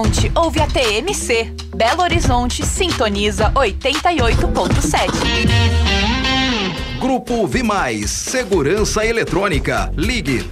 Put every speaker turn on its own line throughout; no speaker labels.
Ouve a TMC. Belo Horizonte sintoniza 88.7.
Grupo Vimais, Segurança Eletrônica. Ligue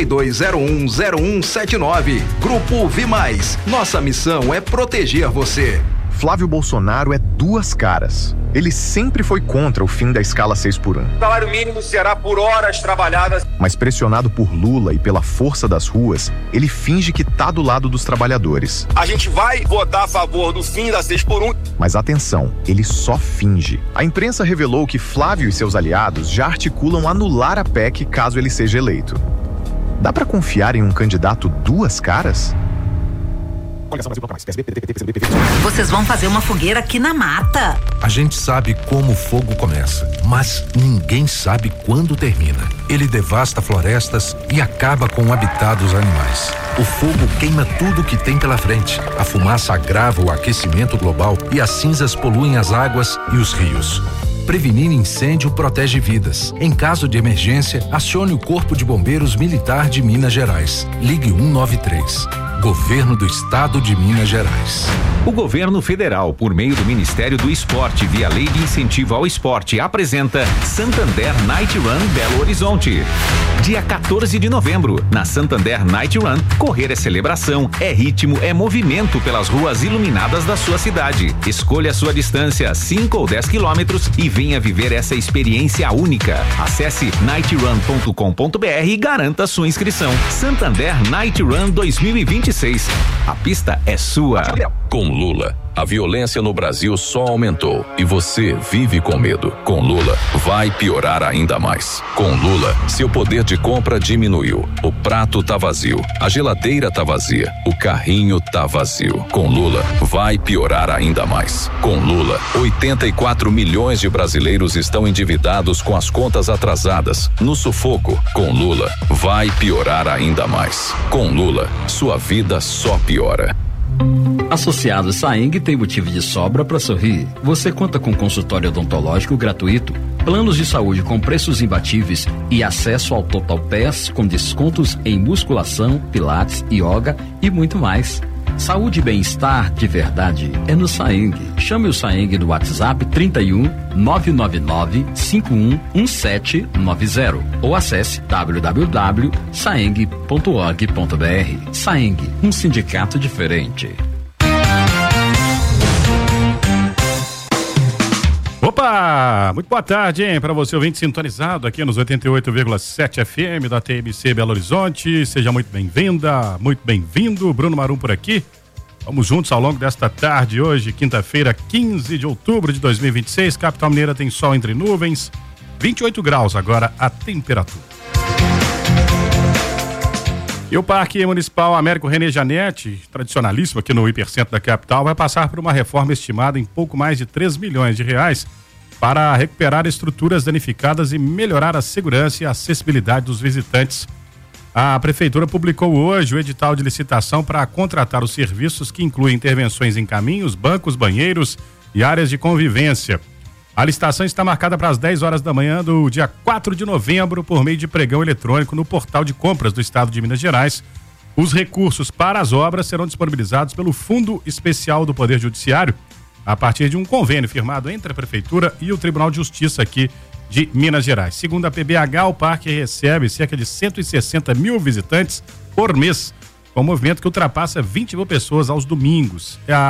32010179. Grupo Vimais. Nossa missão é proteger você.
Flávio Bolsonaro é duas caras. Ele sempre foi contra o fim da escala 6x1.
O salário mínimo será por horas trabalhadas.
Mas pressionado por Lula e pela força das ruas, ele finge que tá do lado dos trabalhadores.
A gente vai votar a favor do fim da 6x1.
Mas atenção, ele só finge. A imprensa revelou que Flávio e seus aliados já articulam anular a PEC caso ele seja eleito. Dá pra confiar em um candidato duas caras?
Vocês vão fazer uma fogueira aqui na mata.
A gente sabe como o fogo começa, mas ninguém sabe quando termina. Ele devasta florestas e acaba com o habitat dos animais. O fogo queima tudo que tem pela frente. A fumaça agrava o aquecimento global e as cinzas poluem as águas e os rios. Prevenir incêndio protege vidas. Em caso de emergência, acione o Corpo de Bombeiros Militar de Minas Gerais. Ligue 193. Governo do Estado de Minas Gerais.
O governo federal, por meio do Ministério do Esporte, via Lei de Incentivo ao Esporte, apresenta Santander Night Run Belo Horizonte. Dia 14 de novembro, na Santander Night Run, correr é celebração, é ritmo, é movimento pelas ruas iluminadas da sua cidade. Escolha a sua distância, 5 ou 10 quilômetros, e venha viver essa experiência única. Acesse nightrun.com.br e garanta sua inscrição. Santander Night Run 2026. A pista é sua.
Com Lula, a violência no Brasil só aumentou e você vive com medo. Com Lula, vai piorar ainda mais. Com Lula, seu poder de compra diminuiu. O prato tá vazio, a geladeira tá vazia, o carrinho tá vazio. Com Lula, vai piorar ainda mais. Com Lula, 84 milhões de brasileiros estão endividados com as contas atrasadas, no sufoco. Com Lula, vai piorar ainda mais. Com Lula, sua vida só piora.
Associado Saeng tem motivo de sobra para sorrir. Você conta com consultório odontológico gratuito, planos de saúde com preços imbatíveis e acesso ao Total Pass com descontos em musculação, pilates, yoga e muito mais. Saúde e bem-estar de verdade é no Saeng. Chame o Saeng no WhatsApp 31 999 51 1790 ou acesse www.saeng.org.br. Saeng, um sindicato diferente.
Opa! Muito boa tarde, hein? Para você ouvinte sintonizado aqui nos 88,7 FM da TMC Belo Horizonte. Seja muito bem-vinda, muito bem-vindo. Bruno Marum por aqui. Vamos juntos ao longo desta tarde, hoje, quinta-feira, 15 de outubro de 2026. Capital Mineira tem sol entre nuvens, 28 graus agora a temperatura. E o Parque Municipal Américo René Janete, tradicionalíssimo aqui no hipercentro da capital, vai passar por uma reforma estimada em pouco mais de 3 milhões de reais para recuperar estruturas danificadas e melhorar a segurança e a acessibilidade dos visitantes. A Prefeitura publicou hoje o edital de licitação para contratar os serviços que incluem intervenções em caminhos, bancos, banheiros e áreas de convivência. A licitação está marcada para as 10 horas da manhã do dia 4 de novembro por meio de pregão eletrônico no portal de compras do Estado de Minas Gerais. Os recursos para as obras serão disponibilizados pelo Fundo Especial do Poder Judiciário a partir de um convênio firmado entre a Prefeitura e o Tribunal de Justiça aqui de Minas Gerais. Segundo a PBH, o parque recebe cerca de 160 mil visitantes por mês, com um movimento que ultrapassa 20 mil pessoas aos domingos.